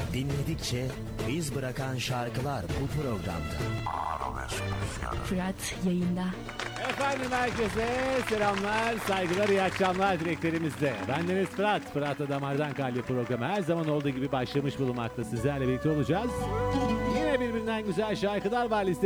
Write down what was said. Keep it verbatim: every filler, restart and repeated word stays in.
Dinledikçe iz bırakan şarkılar bu programda. Fırat yayında. Efendim herkese selamlar, saygılar, iyi akşamlar dileklerimizle. Bendeniz Fırat, Fırat'la Damardan Kalbi programı her zaman olduğu gibi başlamış bulunmakta. Sizlerle birlikte olacağız. Yine birbirinden güzel şarkılar var listede.